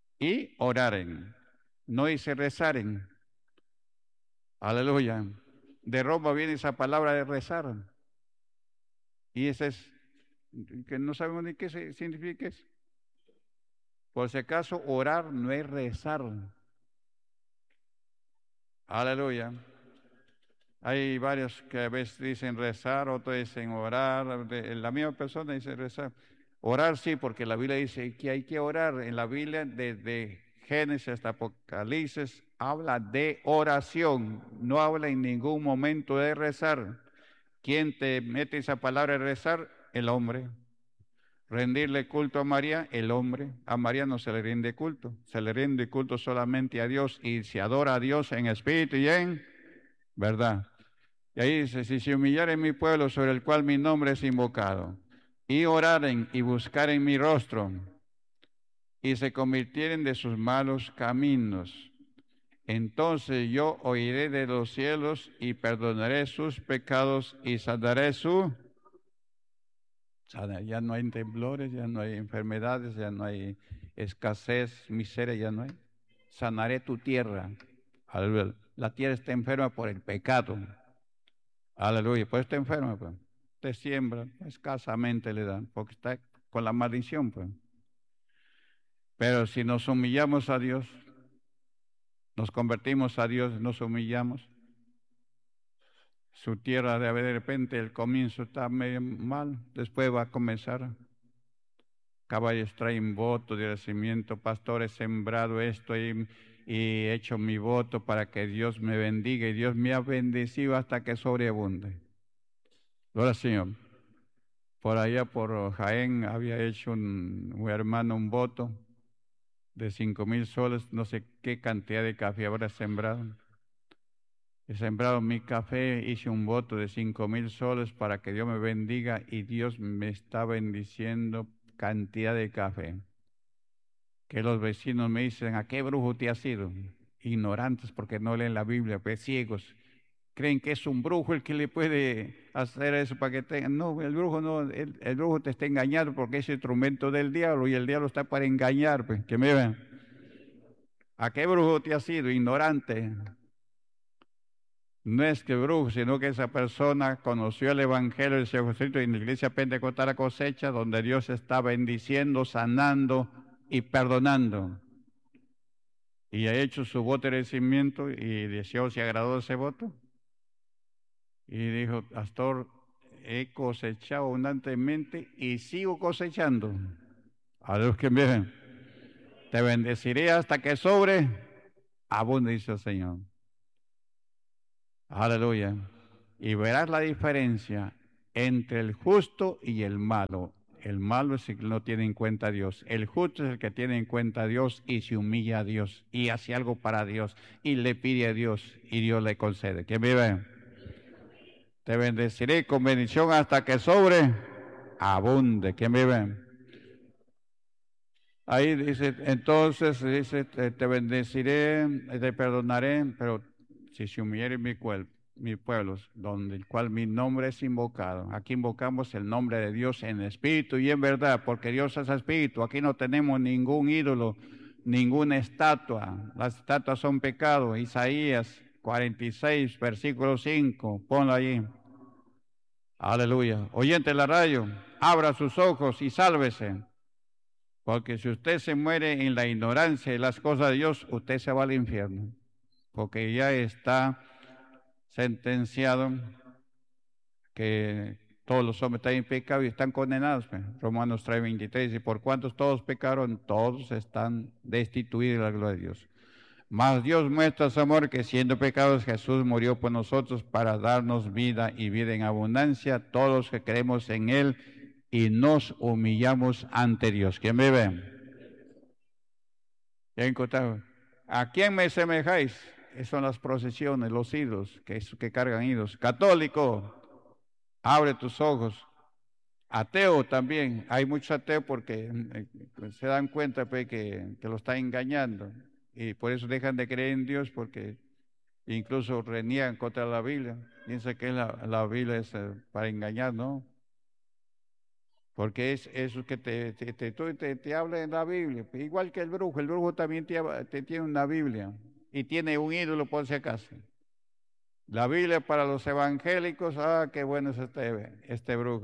no dice rezaren. Aleluya. De Roma viene esa palabra de rezar. Y ese es, que no sabemos ni qué significa eso. Por si acaso, orar no es rezar. Aleluya. Hay varios que a veces dicen rezar, otros dicen orar. La misma persona dice rezar. Orar sí, porque la Biblia dice que hay que orar. En la Biblia, desde Génesis hasta Apocalipsis, habla de oración. No habla en ningún momento de rezar. ¿Quién te mete esa palabra de rezar? El hombre. Rendirle culto a María, el hombre. A María no se le rinde culto. Se le rinde culto solamente a Dios y se adora a Dios en espíritu y en verdad. Y ahí dice, si se humillaren mi pueblo sobre el cual mi nombre es invocado, y oraren y buscaren mi rostro, y se convirtieren de sus malos caminos, entonces yo oiré de los cielos y perdonaré sus pecados y sanaré su... Ya no hay temblores, ya no hay enfermedades, ya no hay escasez, miseria, ya no hay. Sanaré tu tierra. Aleluya. La tierra está enferma por el pecado. Aleluya, pues está enferma, pues. Te siembra, escasamente le dan, porque está con la maldición, pues. Pero si nos humillamos a Dios, nos convertimos a Dios, nos humillamos, su tierra de repente el comienzo está medio mal, después va a comenzar. Caballos traen voto de agradecimiento, pastor, he sembrado esto y he hecho mi voto para que Dios me bendiga y Dios me ha bendecido hasta que sobreabunde. Gloria al Señor. Por allá por Jaén había hecho un hermano un voto de 5,000 soles, no sé qué cantidad de café habrá sembrado. He sembrado mi café, hice un voto de 5,000 soles para que Dios me bendiga y Dios me está bendiciendo cantidad de café. Que los vecinos me dicen, ¿a qué brujo te has ido? Ignorantes porque no leen la Biblia, pues ciegos. Creen que es un brujo el que le puede hacer eso para que tengan. No, el brujo no, el brujo te está engañando porque es instrumento del diablo y el diablo está para engañar, pues, que me vean. ¿A qué brujo te has ido? Ignorante. No es que brujo, sino que esa persona conoció el Evangelio del Señor Jesucristo en la iglesia pentecostal a cosecha, donde Dios está bendiciendo, sanando y perdonando. Y ha hecho su voto de agradecimiento y deseó si agradó ese voto. Y dijo, pastor, he cosechado abundantemente y sigo cosechando. A los que me ven, te bendeciré hasta que sobre, abunde, dice el Señor. Aleluya. Y verás la diferencia entre el justo y el malo. El malo es el que no tiene en cuenta a Dios. El justo es el que tiene en cuenta a Dios y se humilla a Dios y hace algo para Dios y le pide a Dios y Dios le concede. ¿Quién vive? Te bendeciré con bendición hasta que sobre, abunde. ¿Quién vive? Ahí dice, entonces dice, te bendeciré, te perdonaré, pero si se humillare mi pueblo, donde el cual mi nombre es invocado. Aquí invocamos el nombre de Dios en espíritu y en verdad, porque Dios es espíritu. Aquí no tenemos ningún ídolo, ninguna estatua. Las estatuas son pecado. Isaías 46, versículo 5, ponlo allí. Aleluya. Oyente de la radio, abra sus ojos y sálvese. Porque si usted se muere en la ignorancia de las cosas de Dios, usted se va al infierno. Porque ya está sentenciado que todos los hombres están en pecado y están condenados. Romanos 3:23, y por cuantos todos pecaron, todos están destituidos de la gloria de Dios. Mas Dios muestra su amor, que siendo pecados Jesús murió por nosotros para darnos vida y vida en abundancia, todos los que creemos en Él y nos humillamos ante Dios. ¿Quién me ve? ¿Ya encontraron? ¿A quién me semejáis? Esas son las procesiones, los ídolos que cargan ídolos. Católico, abre tus ojos. Ateo también, hay muchos ateos porque se dan cuenta pues, que lo están engañando y por eso dejan de creer en Dios porque incluso reniegan contra la Biblia. Piensan que la Biblia es para engañar, ¿no? Porque es eso que te habla en la Biblia, igual que el brujo también te tiene una Biblia y tiene un ídolo por si acaso. La Biblia para los evangélicos, qué bueno es este brujo.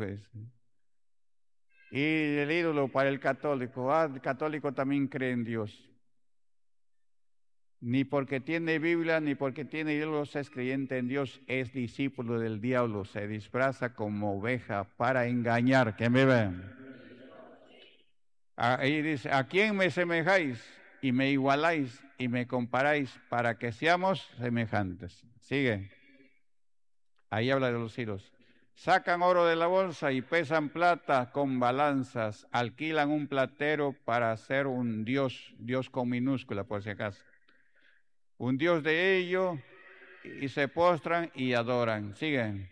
Y el ídolo para el católico, el católico también cree en Dios. Ni porque tiene Biblia, ni porque tiene ídolos es creyente en Dios, es discípulo del diablo, se disfraza como oveja para engañar. ¿Quién me ve? Ahí dice, ¿a quién me semejáis? Y me igualáis y me comparáis para que seamos semejantes. Sigue. Ahí habla de los ídolos. Sacan oro de la bolsa y pesan plata con balanzas, alquilan un platero para hacer un Dios con minúscula por si acaso. Un Dios de ellos y se postran y adoran. Siguen.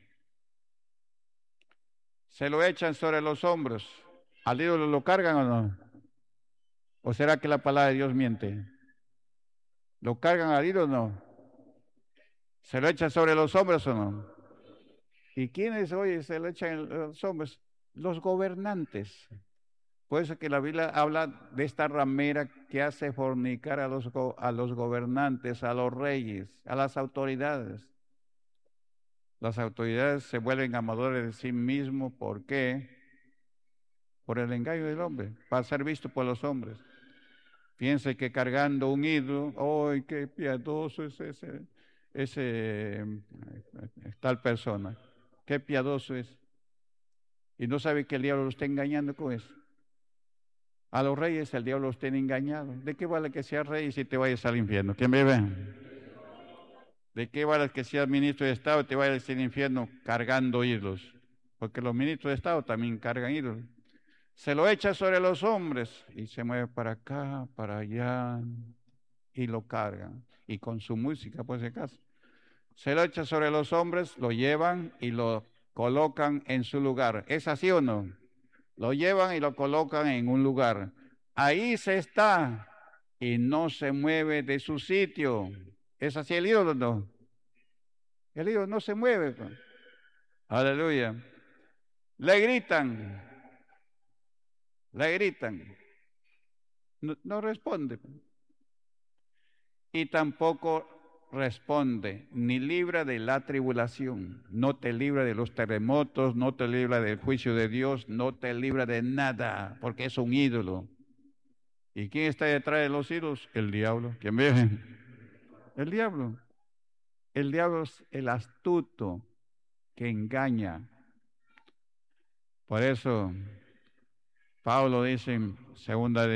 Se lo echan sobre los hombros. ¿Al ídolo lo cargan o no? ¿O será que la palabra de Dios miente? ¿Lo cargan al ídolo o no? ¿Se lo echan sobre los hombros o no? ¿Y quiénes hoy se lo echan en los hombros? Los gobernantes. Por eso que la Biblia habla de esta ramera que hace fornicar a los gobernantes, a los reyes, a las autoridades. Las autoridades se vuelven amadores de sí mismos. ¿Por qué? Por el engaño del hombre, para ser visto por los hombres. Piense que cargando un ídolo, ¡ay, qué piadoso es ese tal persona! ¡Qué piadoso es! Y no sabe que el diablo lo está engañando con eso. A los reyes el diablo los tiene engañados. ¿De qué vale que seas rey si te vayas al infierno? ¿Quién me ve? ¿De qué vale que seas ministro de Estado y te vayas al infierno cargando ídolos? Porque los ministros de Estado también cargan ídolos. Se lo echa sobre los hombres y se mueve para acá, para allá y lo cargan. Y con su música, por si acaso. Se lo echa sobre los hombres, lo llevan y lo colocan en su lugar. ¿Es así o no? Lo llevan y lo colocan en un lugar. Ahí se está y no se mueve de su sitio. ¿Es así el ídolo o no? El ídolo no se mueve. Aleluya. Le gritan. Le gritan. No responde. Y tampoco responde, ni libra de la tribulación. No te libra de los terremotos, no te libra del juicio de Dios, no te libra de nada, porque es un ídolo. ¿Y quién está detrás de los ídolos? El diablo. ¿Quién ve? El diablo. El diablo es el astuto que engaña. Por eso Pablo dice en segunda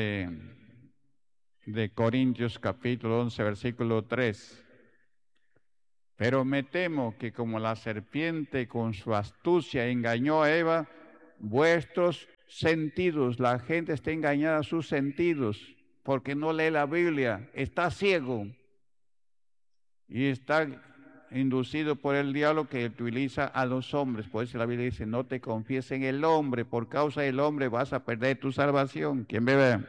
de Corintios capítulo 11 versículo 3, pero me temo que como la serpiente con su astucia engañó a Eva, vuestros sentidos, la gente está engañada a sus sentidos porque no lee la Biblia, está ciego y está inducido por el diablo que utiliza a los hombres. Por eso la Biblia dice, no te confíes en el hombre, por causa del hombre vas a perder tu salvación. ¿Quién me ve?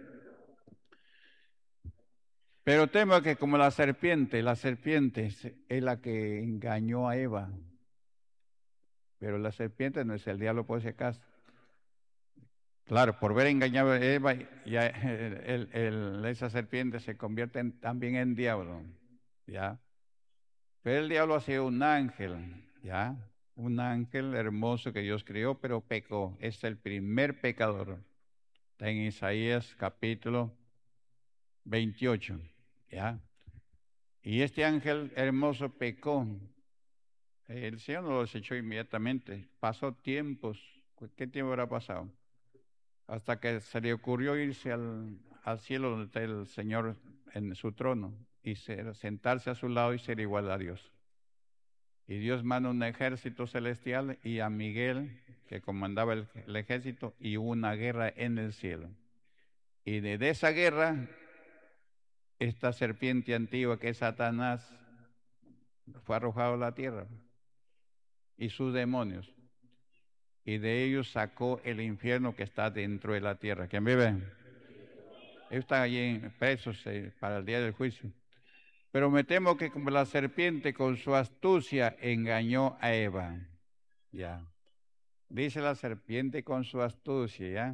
Pero temo que como la serpiente es la que engañó a Eva. Pero la serpiente no es el diablo por si acaso. Claro, por ver engañado a Eva, ya esa serpiente se convierte también en diablo, ¿ya? Pero el diablo ha sido un ángel, ¿ya? un ángel hermoso que Dios creó, pero pecó. Es el primer pecador. Está en Isaías capítulo 28, ¿ya? Y este ángel hermoso pecó. El Señor no lo desechó inmediatamente. Pasó tiempos. ¿Qué tiempo habrá pasado? Hasta que se le ocurrió irse al cielo donde está el Señor en su trono y sentarse a su lado y ser igual a Dios. Y Dios manda un ejército celestial y a Miguel, que comandaba el ejército, y hubo una guerra en el cielo. Y de esa guerra, esta serpiente antigua que es Satanás, fue arrojado a la tierra y sus demonios. Y de ellos sacó el infierno que está dentro de la tierra. ¿Quién vive? Ellos están allí presos para el día del juicio. Pero me temo que como la serpiente con su astucia engañó a Eva. Ya. Dice la serpiente con su astucia, ¿ya?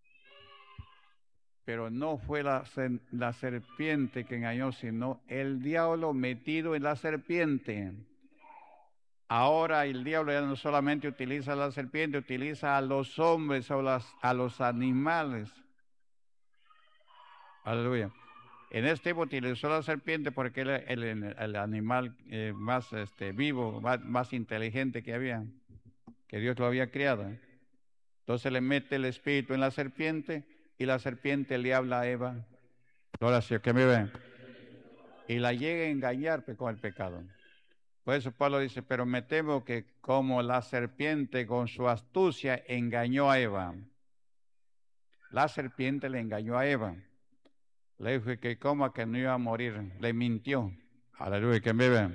Pero no fue la serpiente que engañó, sino el diablo metido en la serpiente. Ahora el diablo ya no solamente utiliza a la serpiente, utiliza a los hombres o a los animales. Aleluya. En este tiempo utilizó la serpiente porque era el animal más vivo, más inteligente que había, que Dios lo había creado. Entonces le mete el espíritu en la serpiente y la serpiente le habla a Eva. Ahora sí, que me ven. Y la llega a engañar con el pecado. Por eso Pablo dice, pero me temo que como la serpiente con su astucia engañó a Eva. La serpiente le engañó a Eva. Le dijo que coma que no iba a morir. Le mintió. Aleluya, que me ven.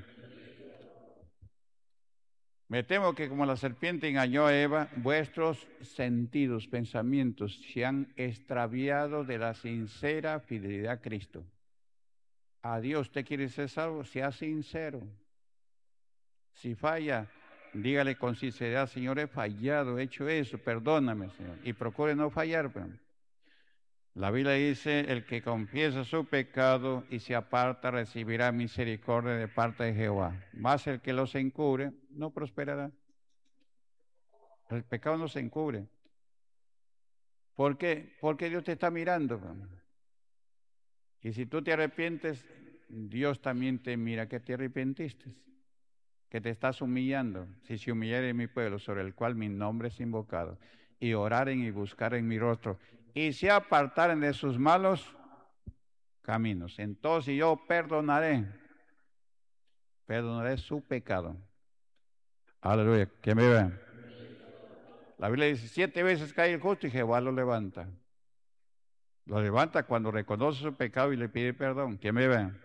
Me temo que como la serpiente engañó a Eva, vuestros sentidos, pensamientos se han extraviado de la sincera fidelidad a Cristo. A Dios, ¿usted quiere ser salvo? Sea sincero. Si falla, dígale con sinceridad, Señor, he fallado, he hecho eso, perdóname, Señor. Y procure no fallar. La Biblia dice, el que confiesa su pecado y se aparta recibirá misericordia de parte de Jehová. Más el que los encubre no prosperará. El pecado no se encubre. ¿Por qué? Porque Dios te está mirando. Y si tú te arrepientes, Dios también te mira que te arrepentiste, que te estás humillando. Si se humillare mi pueblo, sobre el cual mi nombre es invocado, y oraren y buscaren mi rostro, y se apartaren de sus malos caminos, entonces yo perdonaré su pecado. Aleluya, que me vean. La Biblia dice, 7 veces cae el justo y Jehová lo levanta. Lo levanta cuando reconoce su pecado y le pide perdón. Que me vean.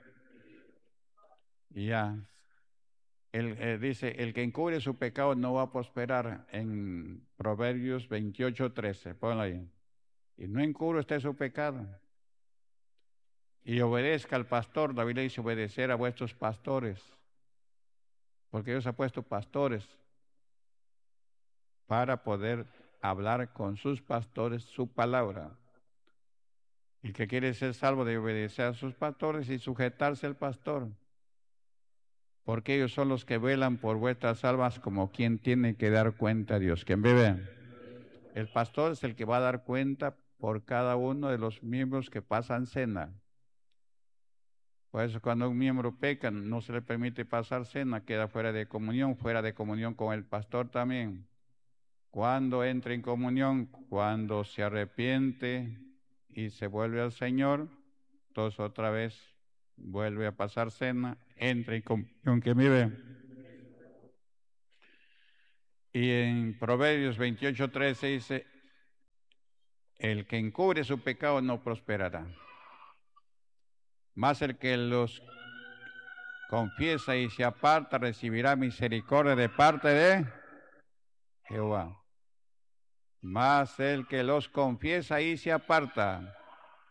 Y ya. Él dice, el que encubre su pecado no va a prosperar, en Proverbios 28:13. Ponlo ahí. Y no encubre usted su pecado. Y obedezca al pastor. La Biblia dice obedecer a vuestros pastores. Porque Dios ha puesto pastores para poder hablar con sus pastores su palabra. El que quiere ser salvo debe obedecer a sus pastores y sujetarse al pastor. Porque ellos son los que velan por vuestras almas, como quien tiene que dar cuenta a Dios. ¿Quién vive? El pastor es el que va a dar cuenta por cada uno de los miembros que pasan cena. Por eso cuando un miembro peca, no se le permite pasar cena, queda fuera de comunión con el pastor también. Cuando entra en comunión, cuando se arrepiente y se vuelve al Señor, entonces otra vez vuelve a pasar cena, entra en comunión que vive. Y en Proverbios 28:13 dice, el que encubre su pecado no prosperará, mas el que los confiesa y se aparta recibirá misericordia de parte de Jehová. Mas el que los confiesa y se aparta